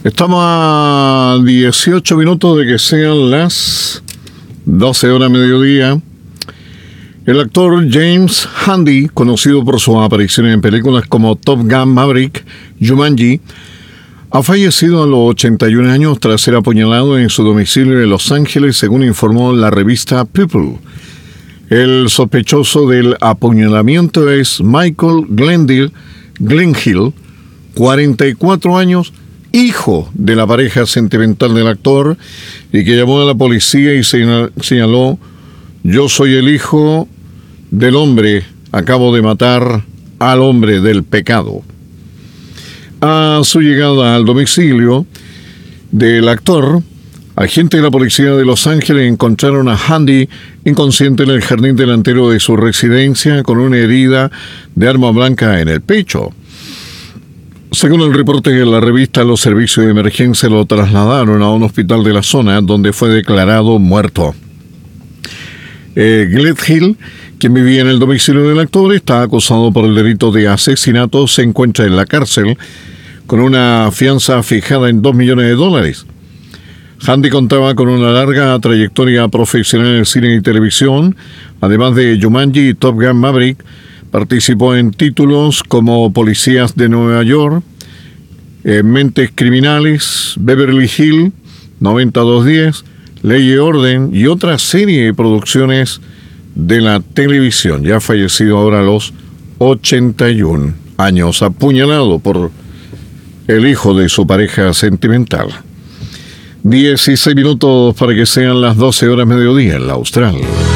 Estamos a 18 minutos de que sean las 12 horas mediodía. El actor James Handy, conocido por sus apariciones en películas como Top Gun Maverick, Jumanji, ha fallecido a los 81 años tras ser apuñalado en su domicilio de Los Ángeles, según informó la revista People. El sospechoso del apuñalamiento es Michael Glenhill, 44 años, hijo de la pareja sentimental del actor, y que llamó a la policía y señaló: "Yo soy el hijo del hombre, acabo de matar al hombre del pecado". A su llegada al domicilio del actor, agentes de la policía de Los Ángeles encontraron a Handy inconsciente en el jardín delantero de su residencia con una herida de arma blanca en el pecho. Según el reporte de la revista, los servicios de emergencia lo trasladaron a un hospital de la zona, donde fue declarado muerto. Gledhill, quien vivía en el domicilio del actor, está acusado por el delito de asesinato. Se encuentra en la cárcel con una fianza fijada en $2 millones. Handy contaba con una larga trayectoria profesional en cine y televisión. Además de Jumanji y Top Gun Maverick, participó en títulos como Policías de Nueva York, Mentes Criminales, Beverly Hills, 90210, Ley y Orden y otra serie de producciones de la televisión. Ya fallecido ahora a los 81 años, apuñalado por el hijo de su pareja sentimental. 16 minutos para que sean las 12 horas mediodía en la Austral.